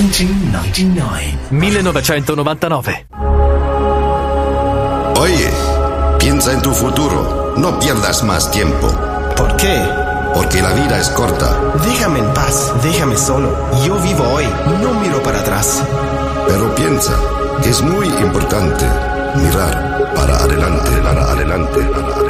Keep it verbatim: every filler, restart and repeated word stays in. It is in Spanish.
millenovecentonovantanove. Oye, piensa en tu futuro. No pierdas más tiempo. ¿Por qué? Porque la vida es corta. Déjame en paz, déjame solo. Yo vivo hoy, no miro para atrás. Pero piensa, es muy importante mirar para adelante, para adelante, para adelante.